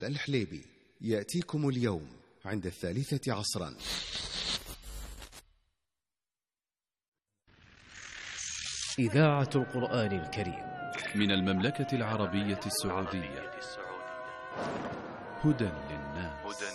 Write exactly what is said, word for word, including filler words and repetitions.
الحليبي يأتيكم اليوم عند الثالثة عصرا. إذاعة القرآن الكريم من المملكة العربية السعودية، هدى للناس.